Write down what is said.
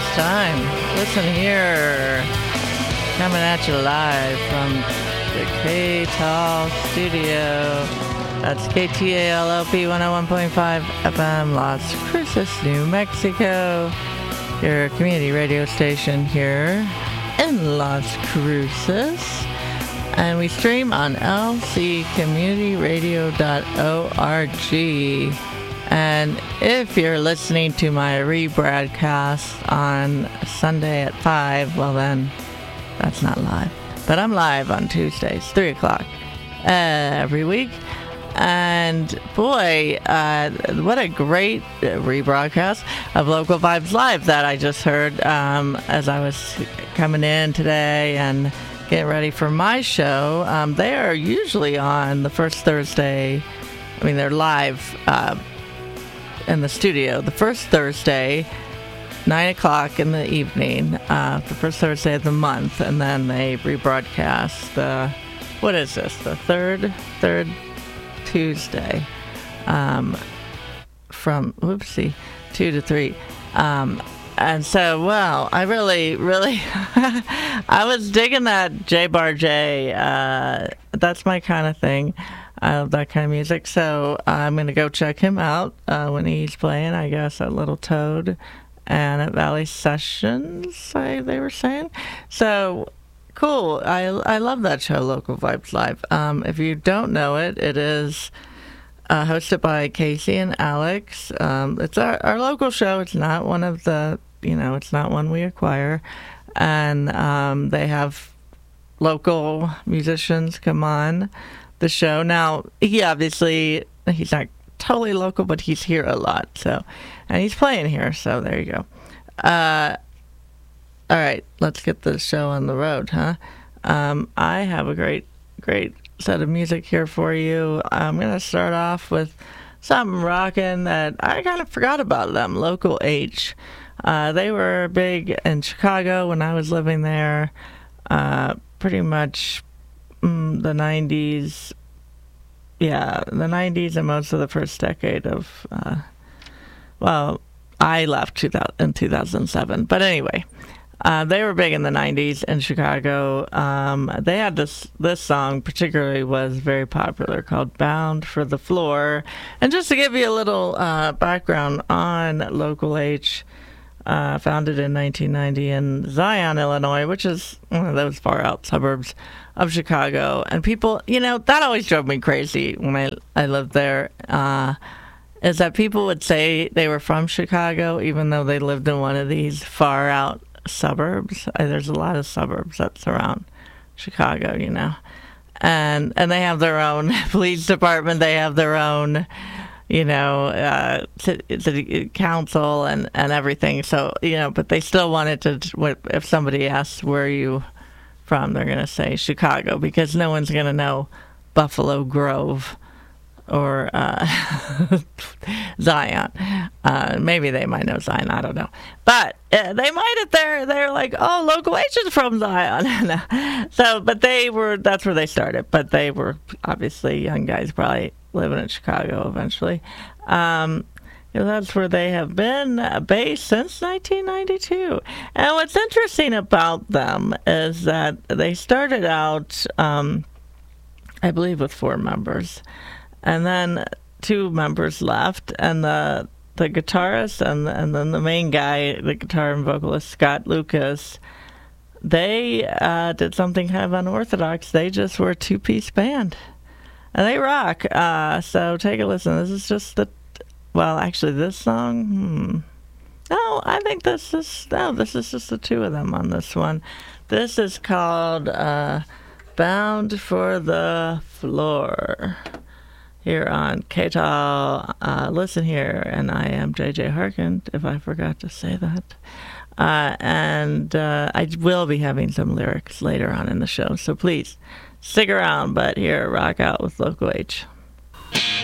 Vibes time. Listen here. Coming at you live from the K-Tal studio. That's KTALLP 101.5 FM, Las Cruces, New Mexico. Your community radio station here in Las Cruces. And we stream on lccommunityradio.org. And if you're listening to my rebroadcast on Sunday at 5, well then, that's not live. But I'm live on Tuesdays, 3 o'clock every week. And boy, what a great rebroadcast of Local Vibes Live that I just heard as I was coming in today and getting ready for my show. They are usually on the first Thursday. I mean, they're live in the studio the first Thursday, 9 o'clock in the evening, the first Thursday of the month, and then they rebroadcast what is this, the third Tuesday from 2 to 3. And so, well, I really I was digging that J Bar J. That's my kind of thing. I love that kind of music, so I'm going to go check him out when he's playing, I guess, at Little Toad and at Valley Sessions, they were saying. So, cool. I love that show, Local Vibes Live. If you don't know it, it is hosted by Casey and Alex. It's our local show. It's not one of the, it's not one we acquire. And they have local musicians come on the show. Now, he's not totally local, but he's here a lot. So, and he's playing here. So there you go. All right, let's get the show on the road, huh? I have a great set of music here for you. I'm going to start off with something rocking that I kind of forgot about them, Local H. They were big in Chicago when I was living there, pretty much the 90s. Yeah, the 90s and most of the first decade of, I left in 2007. But anyway, they were big in the 90s in Chicago. They had this song particularly was very popular called Bound for the Floor. And just to give you a little background on Local H, founded in 1990 in Zion, Illinois, which is one of those far out suburbs of Chicago. And people, that always drove me crazy when I lived there, is that people would say they were from Chicago even though they lived in one of these far out suburbs. There's a lot of suburbs that surround Chicago, and they have their own police department. They have their own, city council and everything. So, but they still wanted to, if somebody asks where are you from, they're going to say Chicago, because no one's going to know Buffalo Grove or Zion. Maybe they might know Zion, I don't know. But they might if they're like, oh, Local H is from Zion. So, but that's where they started. But they were obviously young guys probably living in Chicago eventually. That's where they have been based since 1992. And what's interesting about them is that they started out, I believe, with 4 members. And then 2 members left, and the guitarist and then the main guy, the guitar and vocalist, Scott Lucas, they did something kind of unorthodox. They just were a 2-piece band. And they rock. So take a listen. This is just this song, No, I think this is just the 2 of them on this one. This is called Bound for the Floor. Here on K-Tal. Listen here, and I am JJ Harkin, if I forgot to say that. And I will be having some lyrics later on in the show, so please stick around. But here, rock out with Local H.